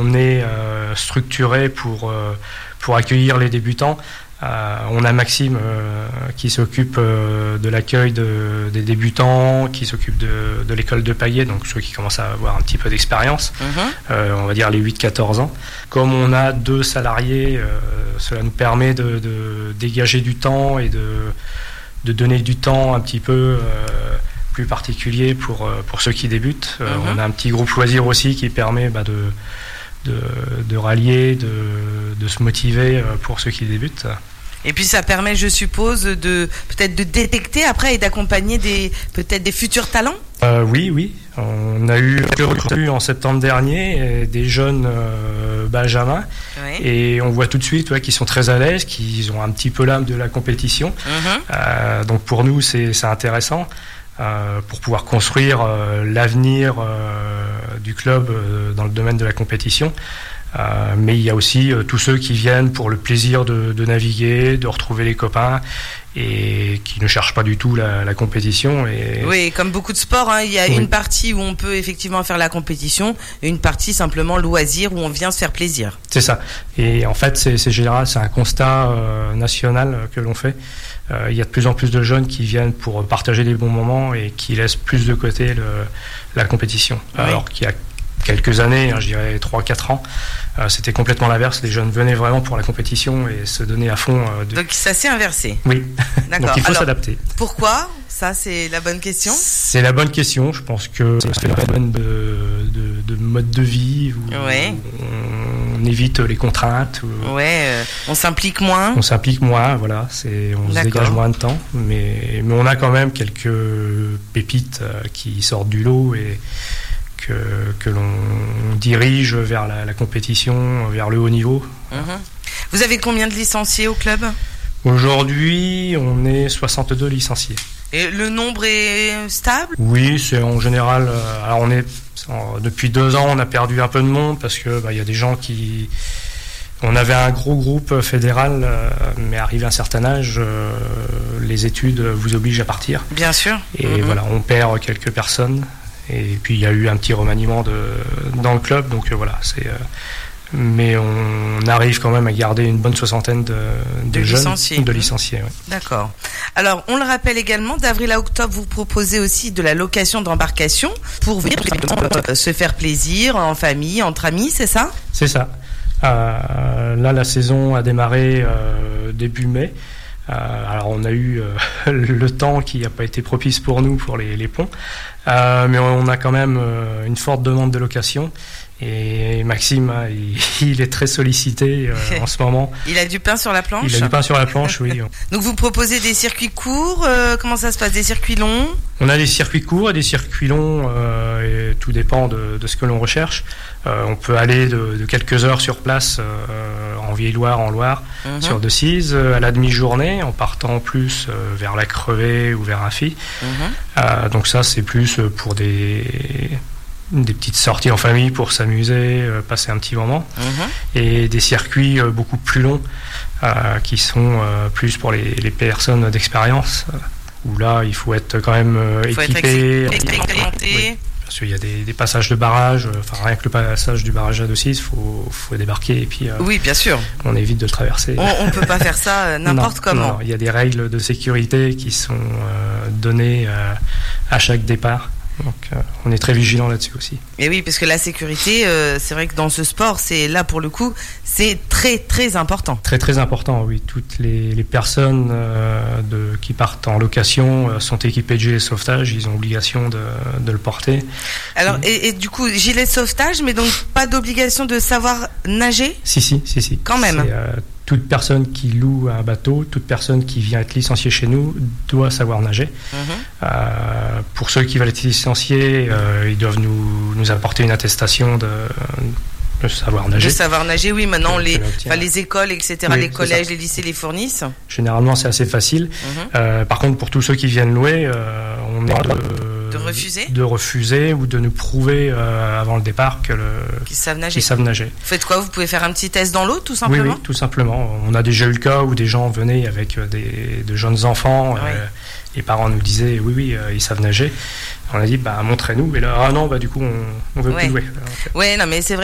on est structuré pour accueillir les débutants. On a Maxime qui s'occupe de l'accueil des débutants, qui s'occupe de l'école de Payet, donc ceux qui commencent à avoir un petit peu d'expérience, on va dire les 8-14 ans. Comme on a 2 salariés, cela nous permet de dégager du temps et de donner du temps un petit peu plus particulier pour ceux qui débutent. On a un petit groupe loisir aussi qui permet de rallier, de se motiver pour ceux qui débutent. Et puis ça permet, je suppose, peut-être de détecter après et d'accompagner peut-être des futurs talents. Oui. On a eu en septembre dernier des jeunes benjamins, et on voit tout de suite qu'ils sont très à l'aise, qu'ils ont un petit peu l'âme de la compétition. Donc pour nous, c'est intéressant. Pour pouvoir construire l'avenir du club dans le domaine de la compétition. Mais il y a aussi tous ceux qui viennent pour le plaisir de naviguer, de retrouver les copains, et qui ne cherchent pas du tout la compétition. Oui, comme beaucoup de sports, il y a une partie où on peut effectivement faire la compétition, et une partie simplement loisir où on vient se faire plaisir. C'est ça. Et en fait, c'est général, c'est un constat national que l'on fait. Il y a de plus en plus de jeunes qui viennent pour partager des bons moments et qui laissent plus de côté la compétition. Alors qu'il y a quelques années, je dirais 3-4 ans, c'était complètement l'inverse. Les jeunes venaient vraiment pour la compétition et se donnaient à fond. Donc ça s'est inversé. Oui. D'accord. Donc il faut s'adapter. Pourquoi ? Ça, c'est la bonne question. C'est la bonne question. Je pense que c'est la bonne de mode de vie où on évite les contraintes. On s'implique moins. On s'implique moins, voilà. On se dégage moins de temps. Mais on a quand même quelques pépites qui sortent du lot et que l'on dirige vers la compétition, vers le haut niveau. Vous avez combien de licenciés au club ? Aujourd'hui, on est 62 licenciés. Et le nombre est stable ? Oui, c'est en général. Alors depuis 2 ans, on a perdu un peu de monde parce que y a des gens qui. On avait un gros groupe fédéral, mais arrivé à un certain âge, les études vous obligent à partir. Bien sûr. Et voilà, on perd quelques personnes. Et puis il y a eu un petit remaniement dans le club, donc mais on arrive quand même à garder une bonne soixantaine de jeunes, de licenciés. D'accord. Alors on le rappelle également, d'avril à octobre, vous proposez aussi de la location d'embarcation pour venir se faire plaisir en famille, entre amis, c'est ça ? C'est ça. Là, la saison a démarré début mai. Alors on a eu le temps qui n'a pas été propice pour nous pour les ponts, mais on a quand même une forte demande de location, et Maxime il est très sollicité en ce moment. Il a du pain sur la planche. Il a du pain sur la planche, oui. Donc vous proposez des circuits courts, comment ça se passe, des circuits longs ? On a des circuits courts et des circuits longs, et tout dépend de ce que l'on recherche. On peut aller de quelques heures sur place en Vieille-Loire, en Loire, sur Decize, à la demi-journée, en partant plus vers la Crevée ou vers Afi. Donc ça, c'est plus pour des petites sorties en famille pour s'amuser, passer un petit moment. Et des circuits beaucoup plus longs qui sont plus pour les personnes d'expérience, où là, il faut être quand même équipé. Expérimenté. Parce qu'il y a des passages de barrage, rien que le passage du barrage à Decize, faut débarquer et puis oui, bien sûr. On évite de traverser. On peut pas faire ça n'importe comment. Non, il y a des règles de sécurité qui sont données à chaque départ. Donc on est très vigilant là-dessus aussi. Et oui, parce que la sécurité, c'est vrai que dans ce sport, c'est là pour le coup, c'est très très important. Très très important, oui. Toutes les personnes qui partent en location sont équipées de gilets de sauvetage. Ils ont obligation de le porter. Alors et du coup, gilet de sauvetage, mais donc pas d'obligation de savoir nager ? Si. Quand même. Toute personne qui loue un bateau, toute personne qui vient être licenciée chez nous doit savoir nager. Pour ceux qui veulent être licenciés, ils doivent nous apporter une attestation de savoir nager. De savoir nager, oui. Maintenant, les écoles, etc., oui, les collèges, les lycées les fournissent. Généralement, c'est assez facile. Par contre, pour tous ceux qui viennent louer, on est de refuser ou de nous prouver avant le départ qu'ils savent nager. Vous faites quoi ? Vous pouvez faire un petit test dans l'eau, tout simplement ? Oui, tout simplement. On a déjà eu le cas où des gens venaient avec de jeunes enfants. Les parents nous disaient oui, ils savent nager. On a dit montrez-nous. Et là, non, du coup, on veut plus louer. Oui, non, mais c'est vrai.